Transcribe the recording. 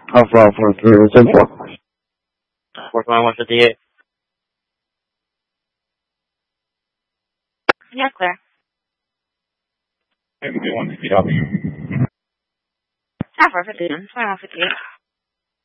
How far for 304? 42158. Yeah, clear. Maybe 158. 451, 2158.